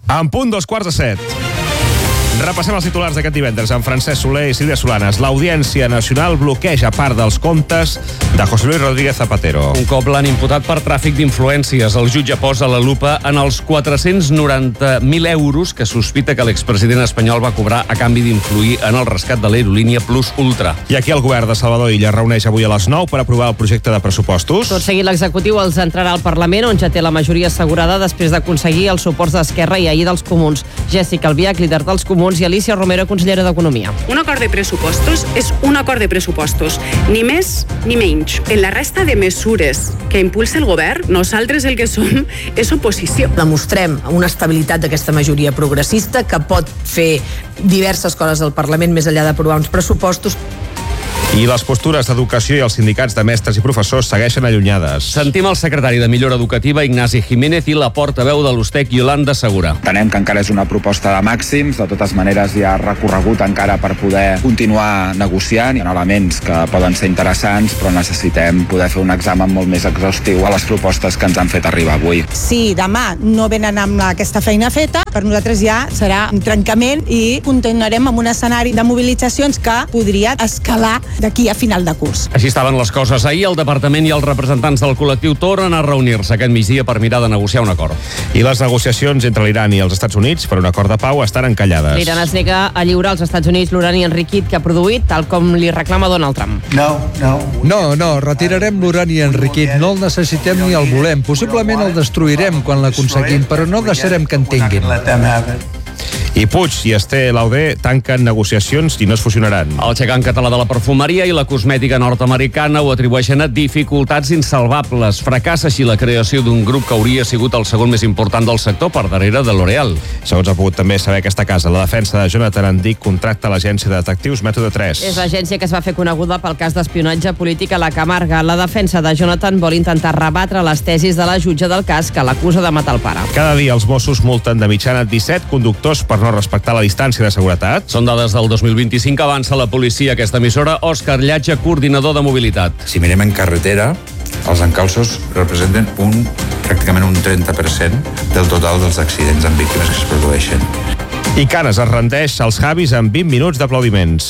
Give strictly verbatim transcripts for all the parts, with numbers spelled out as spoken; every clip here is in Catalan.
En punt dos quarts de set. Repassem els titulars d'aquest divendres amb Francesc Soler i Sílvia Solanes. L'Audiència Nacional bloqueja part dels comptes de José Luis Rodríguez Zapatero. Un cop l'han imputat per tràfic d'influències. El jutge posa la lupa en els quatre-cents noranta mil euros que sospita que l'expresident espanyol va cobrar a canvi d'influir en el rescat de l'aerolínia Plus Ultra. I aquí el govern de Salvador Illa reuneix avui a les nou per aprovar el projecte de pressupostos. Tot seguit l'executiu els entrarà al Parlament, on ja té la majoria assegurada després d'aconseguir els suports d'Esquerra i ahir dels Comuns. Jessica Albiach, líder dels Comuns, i Alicia Romero, consellera d'Economia. Un acord de pressupostos és un acord de pressupostos, ni més ni menys. En la resta de mesures que impulsa el govern, nosaltres el que som és oposició. Demostrem una estabilitat d'aquesta majoria progressista que pot fer diverses coses al Parlament més enllà d'aprovar uns pressupostos. I les postures d'educació i els sindicats de mestres i professors segueixen allunyades. Sentim el secretari de Millora Educativa, Ignasi Jiménez, i la portaveu de l'Ustec, Yolanda Segura. Entenem que encara és una proposta de màxims, de totes maneres hi ha recorregut encara per poder continuar negociant. Hi ha elements que poden ser interessants, però necessitem poder fer un examen molt més exhaustiu a les propostes que ens han fet arribar avui. Si demà no venen amb aquesta feina feta, per nosaltres ja serà un trencament i continuarem amb un escenari de mobilitzacions que podria escalar d'aquí a final de curs. Així estaven les coses ahir. El departament i els representants del col·lectiu tornen a reunir-se aquest migdia per mirar de negociar un acord. I les negociacions entre l'Iran i els Estats Units per un acord de pau estan encallades. L'Iran es nega a lliurar als Estats Units l'urani enriquit que ha produït, tal com li reclama Donald Trump. No, no. No, no, retirarem l'urani enriquit. No el necessitem ni el volem. Possiblement el destruirem quan l'aconseguim, però no deixarem que en tinguin. I Puig i Esther Lauder tanquen negociacions i no es fusionaran. El gegant català de la perfumeria i la cosmètica nord-americana ho atribueixen a dificultats insalvables. Fracassa així la creació d'un grup que hauria sigut el segon més important del sector per darrere de L'Oréal. Segons ha pogut també saber aquesta casa, la defensa de Jonathan Andic contracta l'agència de detectius Mètode tres. És l'agència que es va fer coneguda pel cas d'espionatge polític a la Camarga. La defensa de Jonathan vol intentar rebatre les tesis de la jutge del cas que l'acusa de matar el pare. Cada dia els Mossos multen de mitjana disset conductors per no respectar la distància de seguretat. Són dades del dos mil vint-i-cinc. Avança la policia aquesta emissora. Òscar Llatge, coordinador de mobilitat. Si mirem en carretera, els encalços representen un, pràcticament un trenta per cent del total dels accidents amb víctimes que es produeixen. I Canes es rendeix als Javis en vint minuts d'aplaudiments.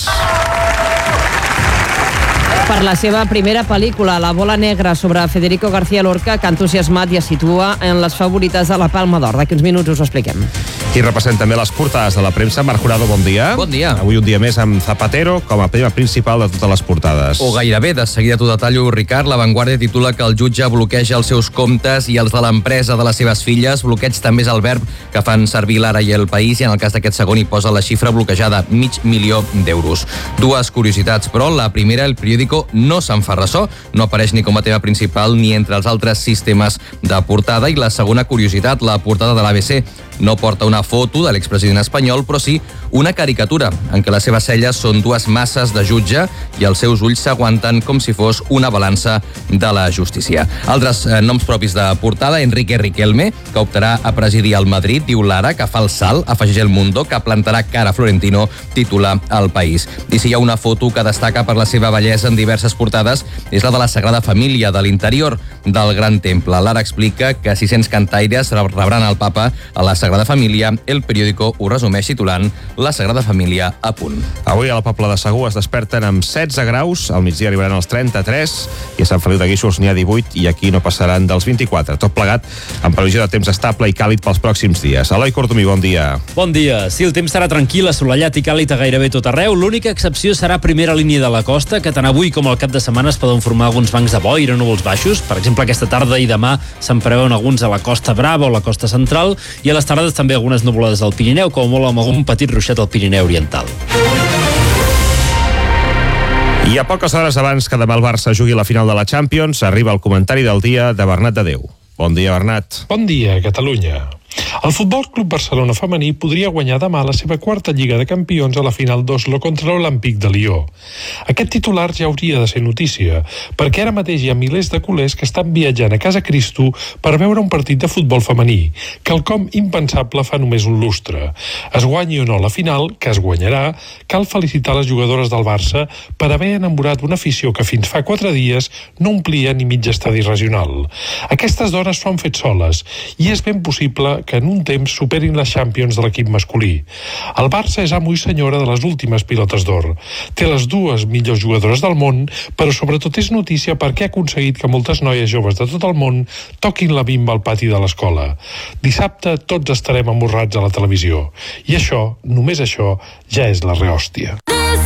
Per la seva primera pel·lícula, La bola negra, sobre Federico García Lorca, que ha entusiasmat i es situa en les favorites de la Palma d'Or. D'aquí uns minuts us ho expliquem. I repassem també les portades de la premsa. Marc Jurado, bon dia. Bon dia. Avui un dia més amb Zapatero com a tema principal de totes les portades. O gairebé, de seguida t'ho detallo, Ricard. La Vanguardia titula que el jutge bloqueja els seus comptes i els de l'empresa de les seves filles. Bloqueig també és el verb que fan servir l'Ara i el País, i en el cas d'aquest segon hi posa la xifra bloquejada, mig milió d'euros. Dues curiositats, però. La primera, el periòdico no se'n fa ressò, no apareix ni com a tema principal ni entre els altres sistemes de portada. I la segona curiositat, la portada de l'A B C no porta una foto de l'expresident espanyol, però sí una caricatura en què les seves celles són dues masses de jutge i els seus ulls s'aguanten com si fos una balança de la justícia. Altres eh, noms propis de portada: Enrique Riquelme, que optarà a presidir el Madrid, diu l'Ara, que fa el salt, afegeix El Mundo, que plantarà cara a Florentino, titula El País. I si hi ha una foto que destaca per la seva bellesa en diverses portades, és la de la Sagrada Família, de l'interior del Gran Temple. L'Ara explica que sis-cents cantaires rebran el papa a la Sagrada Família. El periòdico ho resumeix titulant La Sagrada Família a punt. Avui a la Pobla de Segur es desperten amb setze graus, al migdia arribaran als trenta-tres, i a Sant Feliu de Guíxols n'hi ha divuit, i aquí no passaran dels vint-i-quatre. Tot plegat amb previsió de temps estable i càlid pels pròxims dies. Eloi Cortomí, bon dia. Bon dia. Sí, el temps serà tranquil, assolellat i càlid a gairebé tot arreu. L'única excepció serà primera línia de la costa, que tant avui com al cap de setmana es poden formar alguns bancs de boira o núvols baixos. Per exemple, aquesta tarda i demà se'n preveuen alguns a la Costa Brava o la costa central, i a les tardes també algunes nuvolades al Pirineu, com molt amb algun petit ruixat al Pirineu Oriental. I a poques hores abans que demà el Barça jugui la final de la Champions, arriba el comentari del dia de Bernat de Déu. Bon dia, Bernat. Bon dia, Catalunya. El Futbol Club Barcelona femení podria guanyar demà la seva quarta Lliga de Campions a la final d'Oslo contra l'Olímpic de Lió. Aquest titular ja hauria de ser notícia, perquè ara mateix hi ha milers de culers que estan viatjant a Casa Cristo per veure un partit de futbol femení, quelcom impensable fa només un lustre. Es guanyi o no la final, que es guanyarà, cal felicitar les jugadores del Barça per haver enamorat una afició que fins fa quatre dies no omplia ni mig estadi regional. Aquestes dones s'ho han fet soles, i és ben possible que en un temps superin les Champions de l'equip masculí. El Barça és amo i senyora de les últimes pilotes d'or. Té les dues millors jugadores del món, però sobretot és notícia perquè ha aconseguit que moltes noies joves de tot el món toquin la bimba al pati de l'escola. Dissabte tots estarem amorrats a la televisió. I això, només això, ja és la rehòstia.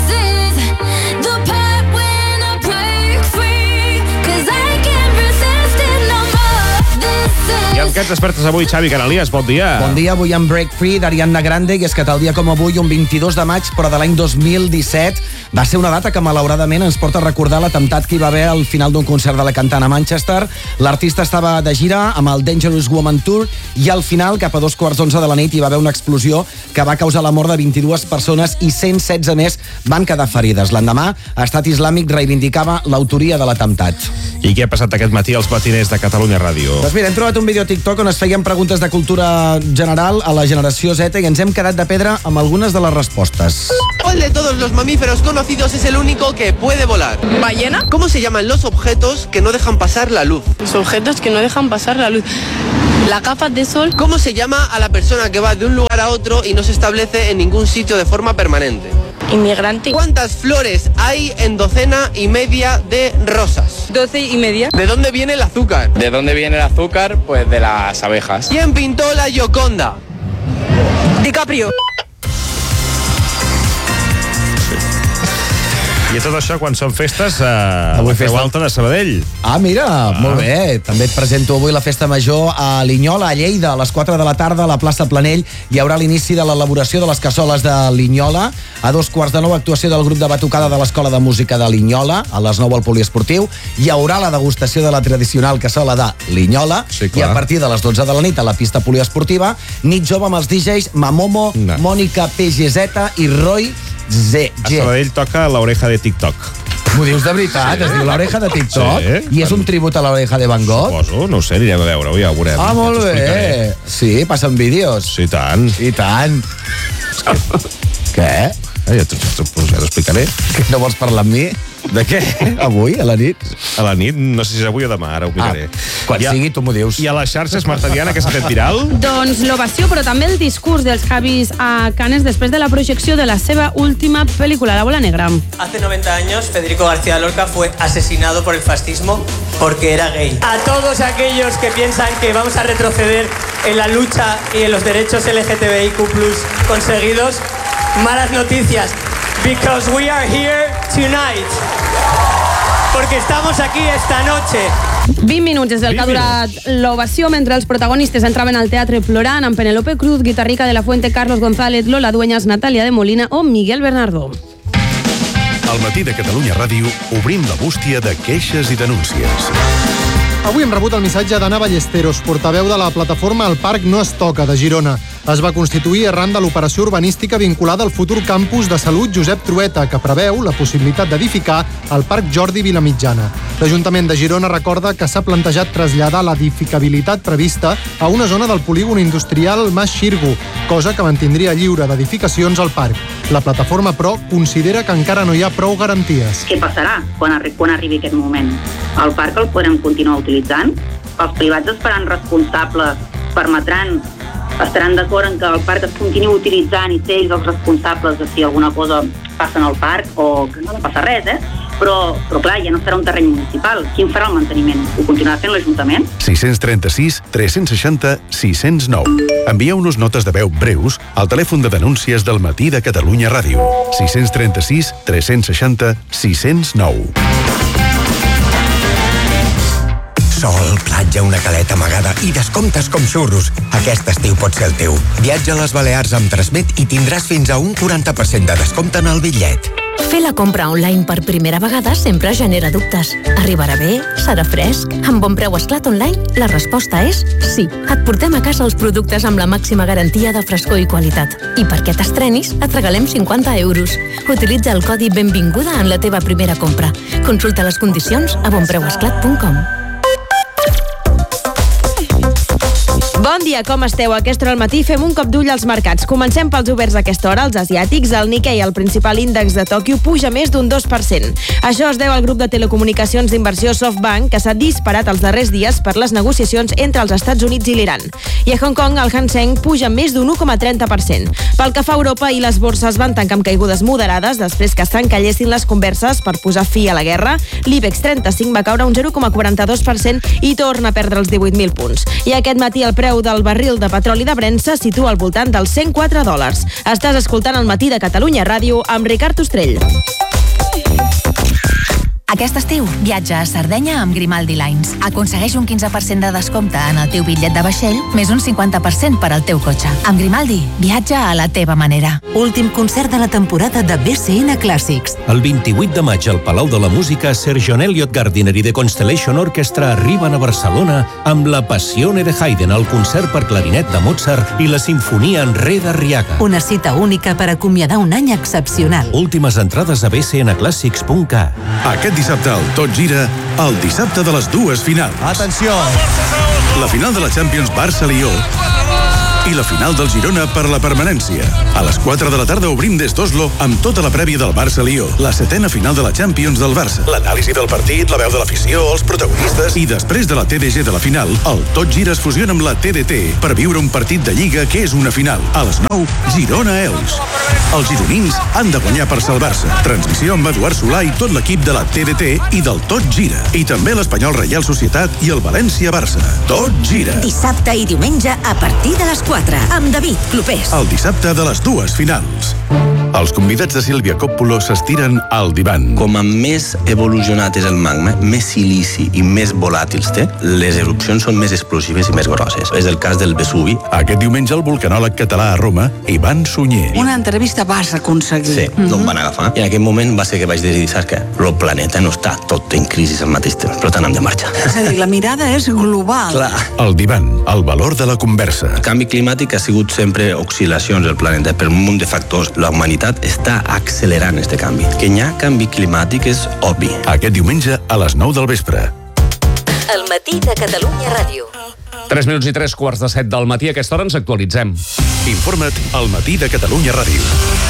I amb què et despertes avui, Xavi Canalies? Bon dia. Bon dia, avui amb Break Free d'Ariana Grande, i és que tal dia com avui, un vint-i-dos de maig, però de l'any dos mil disset, va ser una data que malauradament ens porta a recordar l'atemptat que hi va haver al final d'un concert de la cantant a Manchester. L'artista estava de gira amb el Dangerous Woman Tour i al final, cap a dos quarts d'onze de la nit, hi va haver una explosió que va causar la mort de vint-i-dues persones i cent setze més van quedar ferides. L'endemà, Estat Islàmic reivindicava l'autoria de l'atemptat. I què ha passat aquest matí als matiners de Catalunya Ràdio? Doncs mira, hem trobat un vídeo a TikTok on es feien preguntes de cultura general a la generació Z i ens hem quedat de pedra amb algunes de les respostes. ¿Cuál de todos los mamíferos conocidos es el único que puede volar? ¿Ballena? ¿Cómo se llaman los objetos que no dejan pasar la luz? Los objetos que no dejan pasar la luz. Las gafas de sol. ¿Cómo se llama a la persona que va de un lugar a otro y no se establece en ningún sitio de forma permanente? Inmigrante. ¿Cuántas flores hay en docena y media de rosas? Doce y media. ¿De dónde viene el azúcar? ¿De dónde viene el azúcar? Pues de las abejas. ¿Quién pintó la Gioconda? DiCaprio. I tot això, quan són festes, eh, Avui la Creu festa- Alta de Sabadell. Ah, mira, ah. molt bé. També et presento avui la Festa Major a Linyola, a Lleida. A les quatre de la tarda, a la plaça Planell, hi haurà l'inici de l'elaboració de les cassoles de Linyola. A dos quarts de nou, actuació del grup de batucada de l'Escola de Música de Linyola. A les nou, al Poliesportiu. Hi haurà la degustació de la tradicional cassola de Linyola. Sí, I a partir de les dotze de la nit, a la pista poliesportiva, nit jove amb els D Js Mamomo, No. Mònica P G Z i Roy Z. A Sabadell toca l'oreja de TikTok. M'ho dius de veritat? Es diu l'oreja de TikTok? Sí. I és un tribut a l'oreja de Van Gogh? Suposo, no ho sé, anirem a veure-ho, ja ho veurem. Ah, molt Ja t'ho explicaré. bé. Sí, passen vídeos. Sí, i tant. I tant. Què? Eh, ja t'ho ja t'ho explicaré. Que no vols parlar amb mi? De què? Avui, a la nit? A la nit, no sé si és avui o demà, ara ho miraré. Ah, quan sigui, tu m'ho dius. I a les xarxes, Marta Diana, que s'ha fet viral? Doncs l'ovació, però també el discurs dels Javis a Cannes després de la projecció de la seva última pel·lícula, La bola negra. Hace noventa años, Federico García Lorca fue asesinado por el fascismo porque era gay. A todos aquellos que piensan que vamos a retroceder en la lucha y en los derechos L G T B I Q plus conseguidos, malas noticias, because we are here tonight. Porque estamos aquí esta noche. vint minuts des del que ha durat l'ovació mentre els protagonistes entraven al teatre plorant amb Penélope Cruz, Guitarrica de la Fuente, Carlos González, Lola Dueñas, Natàlia de Molina o Miguel Bernardo. Al matí de Catalunya Ràdio obrim la bústia de queixes i denúncies. Avui hem rebut el missatge d'Anna Ballesteros, portaveu de la plataforma El Parc no es toca, de Girona. Es va constituir arran de l'operació urbanística vinculada al futur campus de salut Josep Trueta, que preveu la possibilitat d'edificar el Parc Jordi Vilamitjana. L'Ajuntament de Girona recorda que s'ha plantejat traslladar l'edificabilitat prevista a una zona del polígon industrial Mas Xirgu, cosa que mantindria lliure d'edificacions al parc. La plataforma, però, considera que encara no hi ha prou garanties. Què passarà quan, arri quan arribi aquest moment? El parc el podrem continuar utilitzant? Els privats es faran responsables, permetran, estaran d'acord en que el parc es continuï utilitzant i ser ells els responsables de si alguna cosa passa en el parc o que no passa res, eh? Però, però clar, ja no serà un terreny municipal. Qui en farà el manteniment? Ho continuarà fent l'Ajuntament? sis tres sis, tres sis zero, sis zero nou. Envieu-nos notes de veu breus al telèfon de denúncies del matí de Catalunya Ràdio. sis tres sis, tres sis zero, sis zero nou. Sol, platja, una caleta amagada i descomptes com xurros. Aquest estiu pot ser el teu. Viatja a les Balears amb Transmet i tindràs fins a un quaranta per cent de descompte en el bitllet. Fer la compra online per primera vegada sempre genera dubtes. Arribarà bé? Serà fresc? Amb Bon Preu Esclat Online, la resposta és sí. Et portem a casa els productes amb la màxima garantia de frescor i qualitat. I perquè t'estrenis, et regalem cinquanta euros. Utilitza el codi Benvinguda en la teva primera compra. Consulta les condicions a bonpreuesclat punt com. Bon dia, com esteu? A aquesta hora al matí fem un cop d'ull als mercats. Comencem pels oberts a aquesta hora, els asiàtics. El Nikkei, el principal índex de Tòquio, puja més d'un dos per cent. Això es deu al grup de telecomunicacions d'inversió SoftBank, que s'ha disparat els darrers dies per les negociacions entre els Estats Units i l'Iran. I a Hong Kong, el Hang Seng puja més d'un u coma trenta per cent. Pel que fa a Europa, i les borses van tancar amb caigudes moderades després que s'encallessin les converses per posar fi a la guerra. L'IBEX trenta-cinc va caure un zero coma quaranta-dos per cent i torna a perdre els divuit mil punts. I aquest matí el preu del barril de petroli de Brent se situa al voltant dels cent quatre dòlars. Estàs escoltant el Matí de Catalunya Ràdio amb Ricard Ostrell. Aquest estiu, viatja a Sardenya amb Grimaldi Lines. Aconsegueix un quinze per cent de descompte en el teu bitllet de vaixell, més un cinquanta per cent per al teu cotxe. Amb Grimaldi, viatja a la teva manera. Últim concert de la temporada de B C N Clàssics. El vint-i-vuit de maig al Palau de la Música, Sir John Elliott Gardiner i The Constellation Orchestra arriben a Barcelona amb la Passione de Haydn, el concert per clarinet de Mozart i la Sinfonia en Re d'Arriaga. Una cita única per acomiadar un any excepcional. Últimes entrades a b c n clàssics punt cat. Aquest dissabte el Tot Gira, el dissabte de les dues finals. Atenció! La final de la Champions Barça-Lió i la final del Girona per la permanència. A les quatre de la tarda obrim des d'Oslo amb tota la prèvia del Barça-Lió, la setena final de la Champions del Barça, l'anàlisi del partit, la veu de l'afició, els protagonistes i després de la T D G de la final, el Tot Gira es fusiona amb la T D T per viure un partit de Lliga que és una final. A les nou, Girona-Elx. Els gironins han de guanyar per salvar-se. Transmissió amb Eduard Solà i tot l'equip de la T D T i del Tot Gira. I també l'Espanyol Reial Societat i el València-Barça. Tot Gira. Dissabte i diumenge a partir de les quatre, amb David Clopés. El dissabte de les dues finals. Els convidats de Sílvia Coppola s'estiren al divan. Com a més evolucionat és el magma, més silici i més volàtils té, les erupcions són més explosives i més grosses. És el cas del Vesuvi. Aquest diumenge el vulcanòleg català a Roma, Ivan Sunyer. Una entrevista vas aconseguir. Sí, mm-hmm. no em van agafar. I en aquell moment va ser que vaig decidir, saps què? El planeta no està tot en crisi al mateix temps, per tant hem de marxar. És a dir, la mirada és global. Clar. El divan, el valor de la conversa. El canvi climàtic ha sigut sempre oscil·lacions al planeta per un munt de factors. La humanitat està accelerant este canvi. Que hi ha canvi climàtic és obvi. Aquest diumenge a les nou del vespre. El Matí de Catalunya Ràdio. tres minuts i tres quarts de set del matí. A aquesta hora ens actualitzem. Informa't al Matí de Catalunya Ràdio.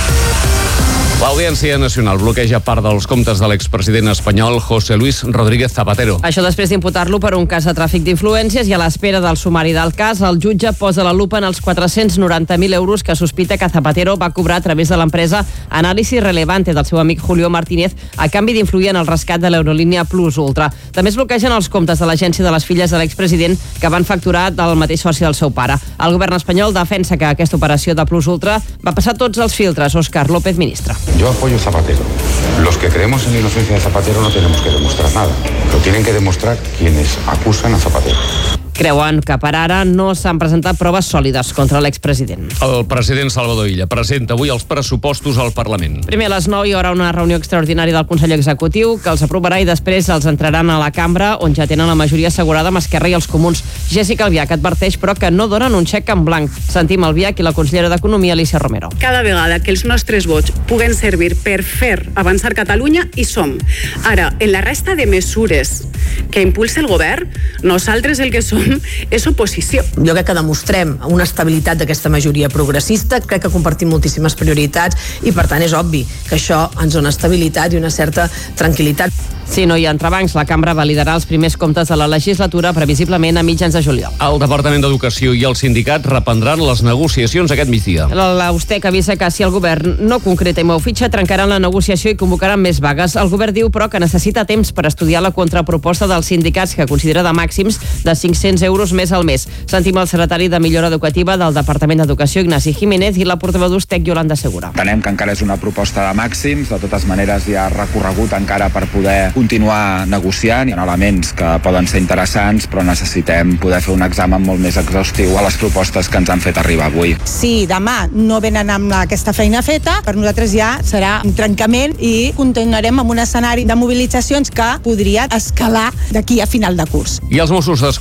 L'Audiència Nacional bloqueja part dels comptes de l'expresident espanyol José Luis Rodríguez Zapatero. Això després d'imputar-lo per un cas de tràfic d'influències i a l'espera del sumari del cas, el jutge posa la lupa en els quatre-cents noranta mil euros que sospita que Zapatero va cobrar a través de l'empresa Anàlisi Relevante del seu amic Julio Martínez a canvi d'influir en el rescat de l'aerolínia Plus Ultra. També es bloquegen els comptes de l'agència de les filles de l'expresident que van facturar del mateix soci del seu pare. El govern espanyol defensa que aquesta operació de Plus Ultra va passar tots els filtres. Òscar López, ministre. Yo apoyo a Zapatero. Los que creemos en la inocencia de Zapatero no tenemos que demostrar nada. Lo tienen que demostrar quienes acusan a Zapatero. Creuen que per ara no s'han presentat proves sòlides contra l'expresident. El president Salvador Illa presenta avui els pressupostos al Parlament. Primer a les nou hi haurà una reunió extraordinària del Consell Executiu que els aprovarà i després els entraran a la cambra on ja tenen la majoria assegurada amb Esquerra i els Comuns. Jéssica Albiach adverteix però que no donen un xec en blanc. Sentim Albiach i la consellera d'Economia, Alicia Romero. Cada vegada que els nostres vots puguen servir per fer avançar Catalunya, hi som. Ara, en la resta de mesures que impulsa el govern, nosaltres el que som és oposició. Jo crec que demostrem una estabilitat d'aquesta majoria progressista, crec que compartim moltíssimes prioritats i per tant és obvi que això ens dona estabilitat i una certa tranquil·litat. Si no hi ha entrebancs, la cambra validarà els primers comptes de la legislatura previsiblement a mitjans de juliol. El Departament d'Educació i el sindicat reprendran les negociacions aquest migdia. L'Austec avisa que si el govern no concreta i mou fitxa, trencaran la negociació i convocaran més vagues. El govern diu, però, que necessita temps per estudiar la contraproposta dels sindicats que considera de màxims de cinc-cents euros més al mes. Sentim el secretari de Millora Educativa del Departament d'Educació, Ignasi Jiménez, i la portaveu d'Austec, Yolanda Segura. Entenem que encara és una proposta de màxims, de totes maneres hi ha recorregut encara per poder continuar negociant. Hi ha elements que poden ser interessants, però necessitem poder fer un examen molt més exhaustiu a les propostes que ens han fet arribar avui. Si demà no venen amb aquesta feina feta, per nosaltres ja serà un trencament i continuarem amb un escenari de mobilitzacions que podria escalar d'aquí a final de curs. I els Mossos d'Esquadra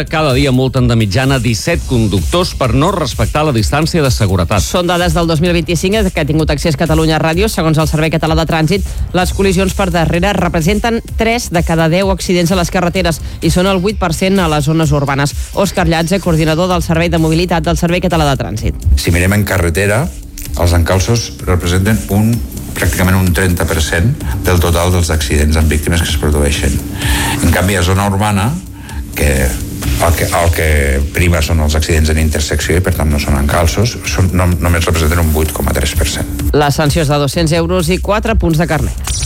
cada dia multen de mitjana disset conductors per no respectar la distància de seguretat. Són dades del dos mil vint-i-cinc que ha tingut accés Catalunya Ràdio. Segons el Servei Català de Trànsit, les col·lisions per darrere representen tres de cada deu accidents a les carreteres i són el vuit per cent a les zones urbanes. Òscar Llatze, coordinador del Servei de Mobilitat del Servei Català de Trànsit. Si mirem en carretera, els encalços representen un pràcticament un trenta per cent del total dels accidents amb víctimes que es produeixen. En canvi, a zona urbana, que el que, el que prima són els accidents en intersecció i per tant no són encalços, són, no, només representen un vuit coma tres per cent. La sanció és de dos-cents euros i quatre punts de carnet.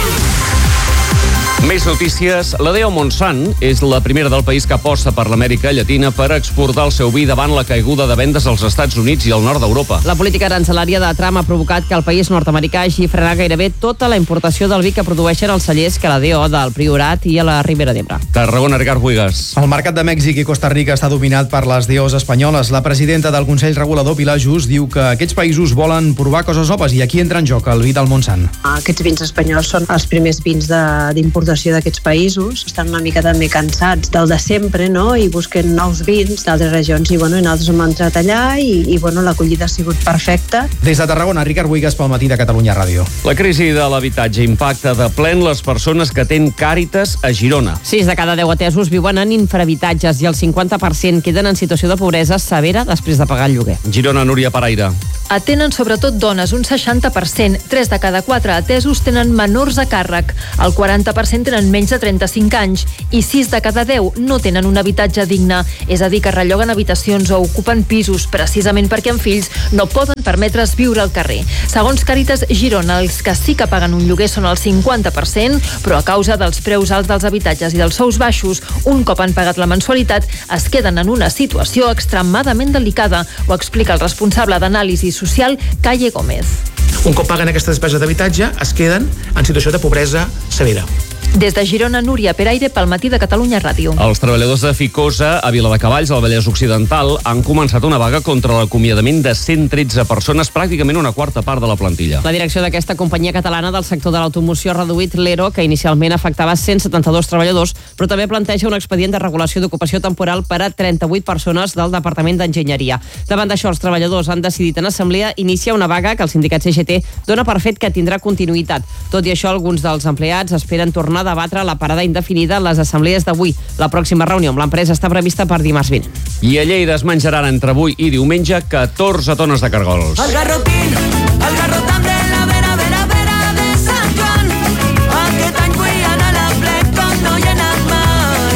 Més notícies. La D O Montsant és la primera del país que aposta per l'Amèrica Llatina per exportar el seu vi davant la caiguda de vendes als Estats Units i al nord d'Europa. La política arancelària de Trump ha provocat que el país nord-americà hagi frenat gairebé tota la importació del vi que produeixen els cellers que la D O del Priorat i a la Ribera d'Ebre. Tarragona, Ricard Buigas. El mercat de Mèxic i Costa Rica està dominat per les D Os espanyoles. La presidenta del Consell Regulador, Pilar Just, diu que aquests països volen provar coses noves i aquí entra en joc el vi del Montsant. Aquests vins espanyols són els primers vins d'importació d'aquests països, estan una mica també cansats del de sempre, no? I busquen nous vins d'altres regions i, bueno, i nosaltres hem entrat allà i, i bueno, l'acollida ha sigut perfecta. Des de Tarragona, Ricard Buigas pel matí de Catalunya Ràdio. La crisi de l'habitatge impacta de plen les persones que tenen Càritas a Girona. Sis de cada deu atesos viuen en infrahabitatges i el cinquanta per cent queden en situació de pobresa severa després de pagar el lloguer. Girona, Núria Paraire. Atenen sobretot dones, un seixanta per cent. Tres de cada quatre atesos tenen menors a càrrec. El quaranta per cent tenen menys de trenta-cinc anys i sis de cada deu no tenen un habitatge digne. És a dir, que relloguen habitacions o ocupen pisos precisament perquè amb fills no poden permetre's viure al carrer. Segons Càritas Girona, els que sí que paguen un lloguer són el cinquanta per cent, però a causa dels preus alts dels habitatges i dels sous baixos, un cop han pagat la mensualitat, es queden en una situació extremadament delicada. Ho explica el responsable d'anàlisi social, Calle Gómez. Un cop paguen aquesta despesa d'habitatge, es queden en situació de pobresa severa. Des de Girona, Núria Peraire, pel matí de Catalunya Ràdio. Els treballadors de Ficosa, a Viladecavalls, al Vallès Occidental, han començat una vaga contra l'acomiadament de cent tretze persones, pràcticament una quarta part de la plantilla. La direcció d'aquesta companyia catalana del sector de l'automoció ha reduït l'E R O, que inicialment afectava cent setanta-dos treballadors, però també planteja un expedient de regulació d'ocupació temporal per a trenta-vuit persones del Departament d'Enginyeria. Davant d'això, els treballadors han decidit en assemblea iniciar una vaga que el sindicat C G T dona per fet que tindrà continuïtat. Tot i això, alguns dels empleats esperen tornar a debatre la parada indefinida en les assemblees d'avui. La pròxima reunió amb l'empresa està prevista per dimarts vinent. I a Lleida es menjaran entre avui i diumenge catorze tones de cargols. El garrotín, el garrotam de la vera, vera, vera de Sant Joan. Aquest any vull anar a la plec com no hi he anat mai.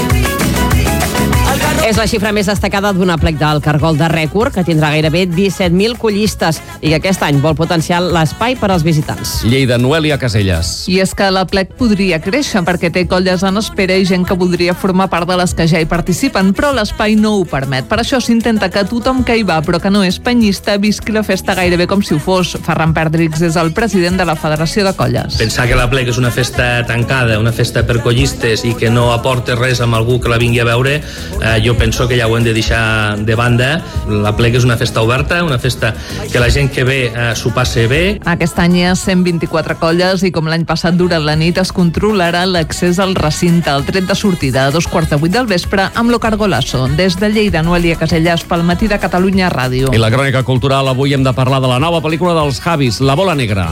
És la xifra més destacada d'una plec del Cargol de rècord, que tindrà gairebé disset mil collistes i que aquest any vol potenciar l'espai per als visitants. Lleida, Noelia Caselles. I és que la plec podria créixer perquè té colles en espera i gent que voldria formar part de les que ja hi participen, però l'espai no ho permet. Per això s'intenta que tothom que hi va, però que no és penyista, visqui la festa gairebé com si ho fos. Ferran Perdrix és el president de la Federació de Colles. Pensar que la plec és una festa tancada, una festa per collistes i que no aporta res amb algú que la vingui a veure, eh, jo penso que ja ho hem de deixar de banda. La plec és una festa oberta, una festa que la gent que ve eh, s'ho passe bé. Aquest any hi ha cent vint-i-quatre colles i com l'any passat durant la nit es controlarà l'accés al recinte. El tret de sortida a dos quarts de vuit del vespre amb lo Cargolasso. Des de Lleida, Noelia Caselles pel matí de Catalunya Ràdio. I la crònica cultural, avui hem de parlar de la nova pel·lícula dels Javis, La bola negra.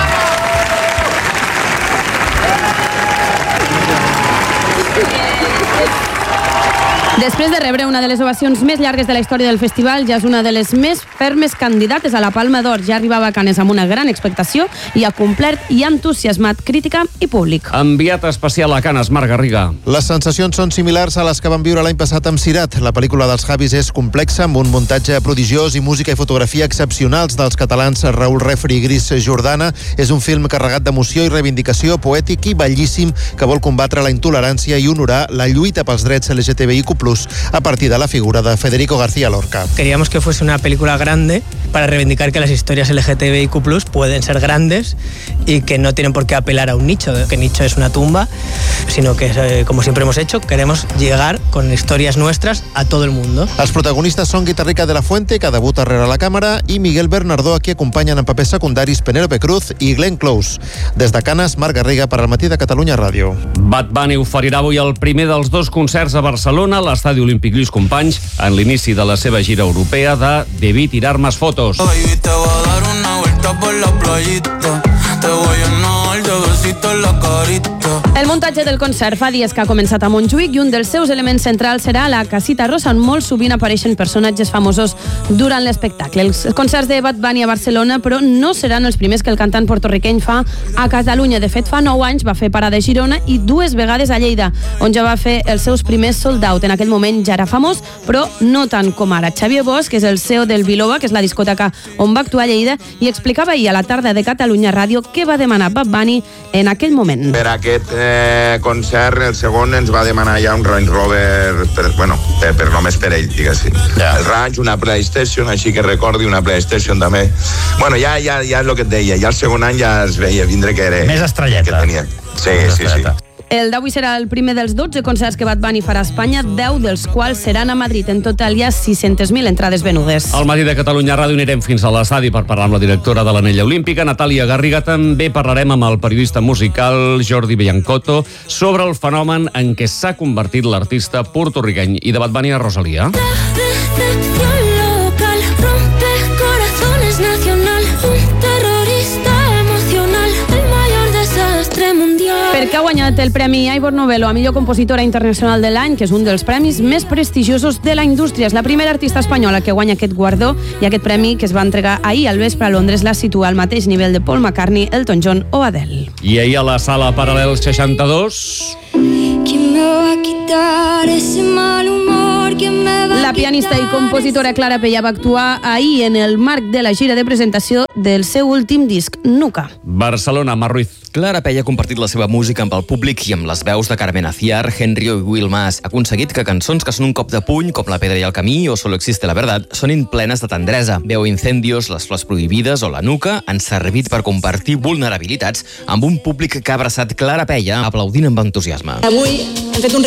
Després de rebre una de les ovacions més llargues de la història del festival, ja és una de les més fermes candidates a la Palma d'Or. Ja arribava a Canes amb una gran expectació i ha complert i ha entusiasmat crítica i públic. Enviat especial a Canes, Marc Garriga. Les sensacions són similars a les que van viure l'any passat amb Cirat. La pel·lícula dels Javis és complexa, amb un muntatge prodigiós i música i fotografia excepcionals dels catalans Raül Refri i Gris Jordana. És un film carregat d'emoció i reivindicació, poètic i bellíssim, que vol combatre la intolerància i honorar la lluita pels drets L G T B I Q plus, a partir de la figura de Federico García Lorca. Queríamos que fuese una película grande para reivindicar que las historias L G T B I Q plus pueden ser grandes y que no tienen por qué apelar a un nicho, que nicho es una tumba, sino que, eh, como siempre hemos hecho, queremos llegar con historias nuestras a todo el mundo. Els protagonistes són Guitarrica de la Fuente, que debuta rere la càmera, i Miguel Bernardó, a qui acompanyen en papers secundaris Penélope Cruz i Glenn Close. Des de Canes, Marc Garriga per al Matí de Catalunya Ràdio. Bad Bunny oferirà avui el primer dels dos concerts a Barcelona, a l'Estadi Olímpic Lluís Companys, en l'inici de la seva gira europea de Debí tirar más fotos. Baby, te voy a dar una vuelta por la playita. Te voy a nadar de besito en la carita. El muntatge del concert fa dies que ha començat a Montjuïc i un dels seus elements centrals serà la Casita Rosa, on molt sovint apareixen personatges famosos durant l'espectacle. Els concerts de Bad Bunny a Barcelona, però, no seran els primers que el cantant porto-riqueny fa a Catalunya. De fet, fa nou anys va fer parada a Girona i dues vegades a Lleida, on ja va fer els seus primers sold out. En aquell moment ja era famós, però no tant com ara. Xavier Bosch, que és el C E O del Biloba, que és la discoteca on va actuar a Lleida, i explicava ahir a la tarda de Catalunya Ràdio què va demanar Bad Bunny en aquell moment. Per aquest eh, concert, el segon ens va demanar ja un Range Rover, per, bueno, per, per només per ell, diguéssim. Yeah. El Range, una PlayStation, així que recordi una PlayStation també. Bueno, ja, ja, ja és el que et deia, ja el segon any ja es veia vindre que era... Més estrelleta. Que tenia. Sí, Més sí, sí. El d'avui serà el primer dels dotze concerts que Bad Bunny farà a Espanya, deu dels quals seran a Madrid. En total hi ha sis-centes mil entrades venudes. Al Matí de Catalunya Ràdio anirem fins a l'estadi per parlar amb la directora de l'Anella Olímpica, Natàlia Garriga. També parlarem amb el periodista musical Jordi Biancotto sobre el fenomen en què s'ha convertit l'artista porto-riqueny i de Bad Bunny a Rosalía. Perquè ha guanyat el Premi Ivor Novello a millor compositora internacional de l'any, que és un dels premis més prestigiosos de la indústria. És la primera artista espanyola que guanya aquest guardó, i aquest premi, que es va entregar ahir al vespre a Londres, la situa al mateix nivell de Paul McCartney, Elton John o Adele. I ahir a la sala Paral·lel seixanta-dos... ¿Quién me va a quitar ese mal humor? ¿Quién me va a La pianista i compositora Clara Pella va actuar ahir en el marc de la gira de presentació del seu últim disc, Nuca. Barcelona, Mar Ruiz. Clara Pella ha compartit la seva música amb el públic i amb les veus de Carmen Aciar, Henry i Will Mas. Ha aconseguit que cançons que són un cop de puny, com La pedra i el camí o Solo existe la verdad, sonin plenes de tendresa. Veu Incendios, Les flors prohibides o La nuca han servit per compartir vulnerabilitats amb un públic que ha abraçat Clara Pella aplaudint amb entusiasme. Avui hem fet un